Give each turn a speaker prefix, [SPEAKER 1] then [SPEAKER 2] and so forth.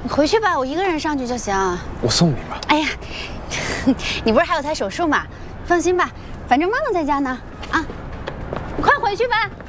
[SPEAKER 1] 你回去吧，我一个人上去就行。
[SPEAKER 2] 我送你吧。
[SPEAKER 1] 哎呀，你不是还有台手术吗？放心吧，反正妈妈在家呢。啊，你快回去吧。